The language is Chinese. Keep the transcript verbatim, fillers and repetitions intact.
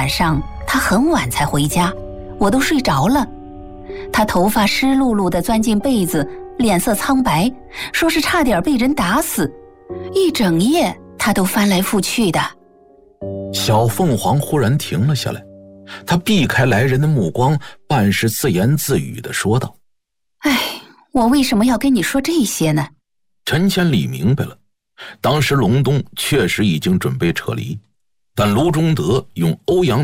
晚上他很晚才回家，我都睡着了。他头发湿漉漉地钻进被子，脸色苍白，说是差点被人打死，一整夜他都翻来覆去的。 小凤凰忽然停了下来，他避开来人的目光，半是自言自语地说道： 哎，我为什么要跟你说这些呢？ 陈千里明白了，当时隆冬确实已经准备撤离，但卢中德用欧阳